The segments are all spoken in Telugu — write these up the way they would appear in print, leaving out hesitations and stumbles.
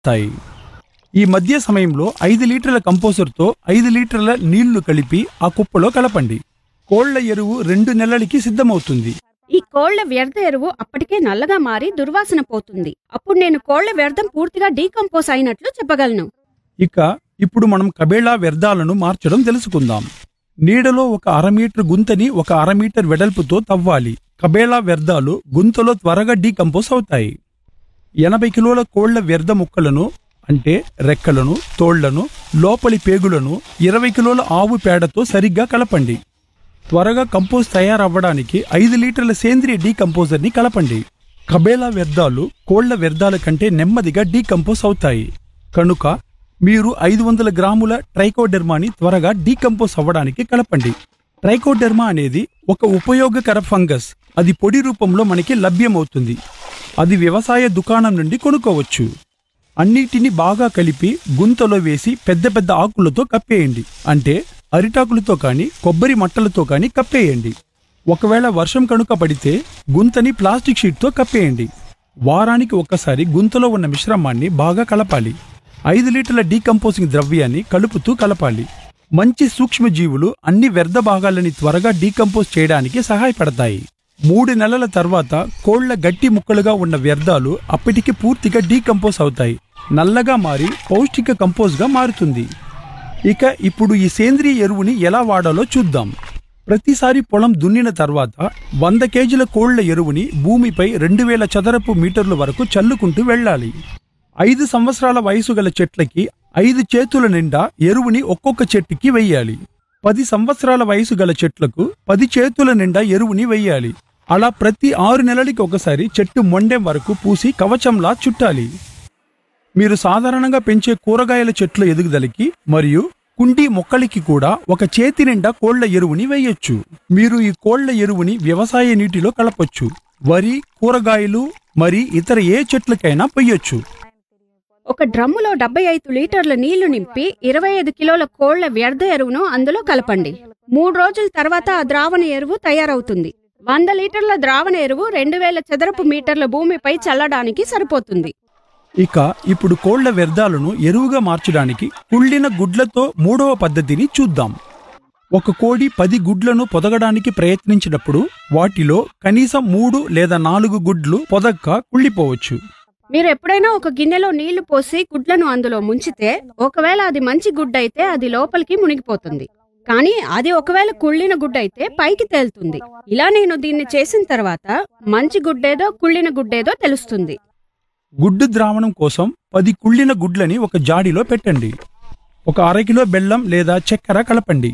తాయి. ఈ మధ్య సమయంలో 5 లీటర్ల కంపోజర్తో 5 లీటర్ల నీళ్లు కలిపి ఆ కుప్పలో కలపండి. కోళ్ల ఎరువు 2 నెలలకి సిద్ధమవుతుంది. ఈ కోళ్ల వ్యర్థ ఎరువు అప్పటికే నల్లగా మారి దుర్వాసన పోతుంది. అప్పుడు నేను కోళ్ల వ్యర్థం పూర్తిగా డీకంపోజ్ అయినట్లు చెప్పగలను. ఇప్పుడు మనం కబేళా వ్యర్థాలను మార్చడం తెలుసుకుందాం. నీడలో ఒక 1/2 మీటర్ గుంతని 1/2 మీటర్ వెడల్పుతో తవ్వాలి. కబేళా వ్యర్థాలు గుంతలో త్వరగా డీకంపోజ్ అవుతాయి. 80 కిలోల కోళ్ల వ్యర్థ ముక్కలను అంటే రెక్కలను, తోళ్లను, లోపలి పేగులను 20 కిలోల ఆవు పేడతో సరిగ్గా కలపండి. త్వరగా కంపోజ్ తయారవ్వడానికి 5 లీటర్ల సేంద్రియ డీకంపోజర్ని కలపండి. కబేళా వ్యర్థాలు కోళ్ల వ్యర్థాల కంటే నెమ్మదిగా డీకంపోజ్ అవుతాయి కనుక మీరు 500 గ్రాముల ట్రైకోడెర్మాని త్వరగా డీకంపోజ్ అవ్వడానికి కలపండి. ట్రైకోడెర్మా అనేది ఒక ఉపయోగకర ఫంగస్. అది పొడి రూపంలో మనకి లభ్యమవుతుంది. అది వ్యవసాయ దుకాణం నుండి కొనుక్కోవచ్చు. అన్నిటినీ బాగా కలిపి గుంతలో వేసి పెద్ద పెద్ద ఆకులతో కప్పేయండి. అంటే అరిటాకులతో కానీ కొబ్బరి మట్టలతో కానీ కప్పేయండి. ఒకవేళ వర్షం కనుక పడితే గుంతని ప్లాస్టిక్ షీట్తో కప్పేయండి. వారానికి ఒక్కసారి గుంతలో ఉన్న మిశ్రమాన్ని బాగా కలపాలి. 5 లీటర్ల డీకంపోజింగ్ ద్రవ్యాన్ని కలుపుతూ కలపాలి. మంచి సూక్ష్మజీవులు అన్ని వ్యర్థ భాగాలని త్వరగా డీకంపోజ్ చేయడానికి సహాయపడతాయి. 3 నెలల తర్వాత కోళ్ల గట్టి ముక్కలుగా ఉన్న వ్యర్థాలు అప్పటికి పూర్తిగా డీకంపోజ్ అవుతాయి. నల్లగా మారి పౌష్టిక కంపోజ్గా మారుతుంది. ఇప్పుడు ఈ సేంద్రియ ఎరువుని ఎలా వాడాలో చూద్దాం. ప్రతిసారి పొలం దున్నిన తర్వాత 100 కేజీల కోళ్ల ఎరువుని భూమిపై 2000 చదరపు మీటర్ల వరకు చల్లుకుంటూ వెళ్ళాలి. 5 సంవత్సరాల వయసు గల చెట్లకి 5 చేతుల నిండా ఎరువుని ఒక్కొక్క చెట్టుకి వెయ్యాలి. 10 సంవత్సరాల వయసు గల చెట్లకు 10 చేతుల నిండా ఎరువుని వెయ్యాలి. అలా ప్రతి 6 నెలలకి ఒకసారి చెట్టు మొండెం వరకు పూసి కవచంలా చుట్టాలి. మీరు సాధారణంగా పెంచే కూరగాయల చెట్ల ఎదుగుదలకి మరియు కుండీ మొక్కలకి కూడా ఒక చేతి నిండా కోళ్ల ఎరువుని వేయొచ్చు. మీరు ఈ కోళ్ల ఎరువుని వ్యవసాయ నీటిలో కలపొచ్చు. వరి, కూరగాయలు మరి ఇతర ఏ చెట్లకైనా పొయ్యొచ్చు. ఒక డ్రమ్ములో 75 లీటర్ల నీళ్లు నింపి 25 కిలోల కోళ్ల వ్యర్థ ఎరువును అందులో కలపండి. 3 రోజుల తర్వాత ఆ ద్రావణ ఎరువు తయారవుతుంది. 100 లీటర్ల ద్రావణ ఎరువు 2000 చదరపు మీటర్ల భూమిపై చల్లడానికి సరిపోతుంది. ఇప్పుడు కోళ్ల వ్యర్థాలను ఎరువుగా మార్చడానికి కుళ్ళిన గుడ్లతో 3వ పద్ధతిని చూద్దాం. ఒక కోడి 10 గుడ్లను పొదగడానికి ప్రయత్నించినప్పుడు వాటిలో కనీసం 3 లేదా 4 గుడ్లు పొదక్క కుళ్ళిపోవచ్చు. మీరు ఎప్పుడైనా ఒక గిన్నెలో నీళ్లు పోసి గుడ్లను అందులో ముంచితే ఒకవేళ అది మంచి గుడ్డైతే అది లోపలికి మునిగిపోతుంది. కానీ అది ఒకవేళ కుళ్ళిన గుడ్డైతే పైకి తేలుతుంది. ఇలా నేను దీన్ని చేసిన తర్వాత మంచి గుడ్డేదో కుళ్ళిన గుడ్డేదో తెలుస్తుంది. గుడ్డు ద్రావణం కోసం 10 కుళ్ళిన గుడ్లని ఒక జాడీలో పెట్టండి. ఒక 1/2 కిలో బెల్లం లేదా చక్కెర కలపండి.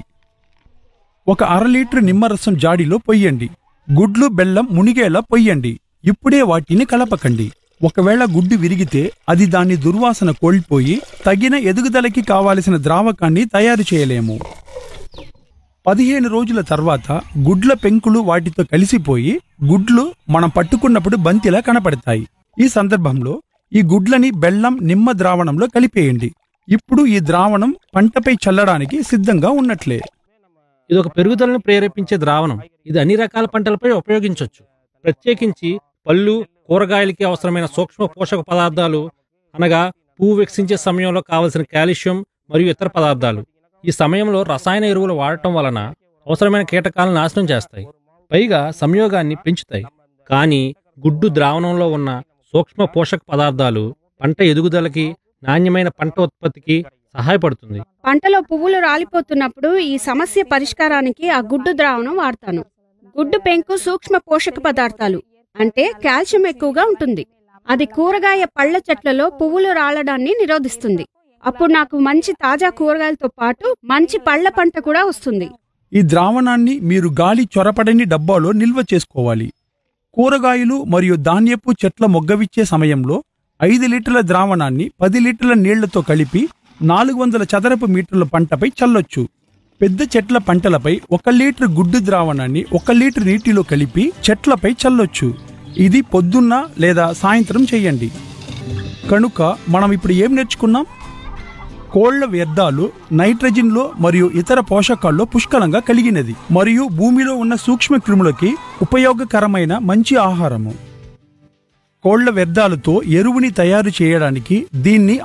ఒక 1/2 లీటర్ నిమ్మరసం జాడీలో పొయ్యండి. గుడ్లు బెల్లం మునిగేలా పొయ్యండి. ఇప్పుడే వాటిని కలపకండి. ఒకవేళ గుడ్డు విరిగితే అది దాని దుర్వాసన కోల్పోయి తగిన ఎదుగుదలకి కావాల్సిన ద్రావకాన్ని తయారు చేయలేము. 15 రోజుల తర్వాత గుడ్ల పెంకులు వాటితో కలిసిపోయి గుడ్లు మనం పట్టుకున్నప్పుడు బంతిలా కనపడతాయి. ఈ సందర్భంలో ఈ గుడ్లని బెల్లం, నిమ్మ ద్రావణంలో కలిపేయండి. ఇప్పుడు ఈ ద్రావణం పంటపై చల్లడానికి సిద్ధంగా ఉన్నట్లే. ఇది ఒక పెరుగుదలను ప్రేరేపించే ద్రావణం. ఇది అన్ని రకాల పంటలపై ఉపయోగించవచ్చు. ప్రత్యేకించి పళ్ళు, కూరగాయలకి అవసరమైన సూక్ష్మ పోషక పదార్థాలు అనగా పువ్వు వికసించే సమయంలో కావలసిన కాల్షియం మరియు ఇతర పదార్థాలు. ఈ సమయంలో రసాయన ఎరువులు వాడటం వలన అవసరమైన కీటకాలను నాశనం చేస్తాయి, పైగా సంయోగాన్ని పెంచుతాయి. కానీ గుడ్డు ద్రావణంలో ఉన్న సూక్ష్మ పోషక పదార్థాలు పంట ఎదుగుదలకి, నాణ్యమైన పంట ఉత్పత్తికి సహాయపడుతుంది. పంటలో పువ్వులు రాలిపోతున్నప్పుడు ఈ సమస్య పరిష్కారానికి ఆ గుడ్డు ద్రావణం వాడతాను. గుడ్డు పెంకు సూక్ష్మ పోషక పదార్థాలు అంటే కాల్షియం ఎక్కువగా ఉంటుంది. అది కూరగాయ పళ్ళ చెట్లలో పువ్వులు రాలడాన్ని నిరోధిస్తుంది. అప్పుడు నాకు మంచి తాజా కూరగాయలతో పాటు మంచి పళ్ళ పంట కూడా వస్తుంది. ఈ ద్రావణాన్ని మీరు గాలి చొరపడని డబ్బాలో నిల్వ చేసుకోవాలి. కూరగాయలు మరియు ధాన్యపు చెట్ల మొగ్గవిచ్చే సమయంలో 5 లీటర్ల ద్రావణాన్ని 10 లీటర్ల నీళ్లతో కలిపి 400 చదరపు మీటర్ల పంటపై చల్లొచ్చు. పెద్ద చెట్ల పంటలపై 1 లీటర్ గుడ్డు ద్రావణాన్ని 1 లీటర్ నీటిలో కలిపి చెట్లపై చల్లొచ్చు. ఇది పొద్దున్న లేదా సాయంత్రం చేయండి. కనుక మనం ఇప్పుడు ఏం నేర్చుకున్నాం? కోళ్ల వ్యర్థాలు నైట్రోజన్లో మరియు ఇతర పోషకాల్లో పుష్కలంగా కలిగినది మరియు భూమిలో ఉన్న సూక్ష్మ క్రిములకి ఉపయోగకరమైన మంచి ఆహారము. కోళ్ల వ్యర్థాలతో ఎరువుని తయారు చేయడానికి దీన్ని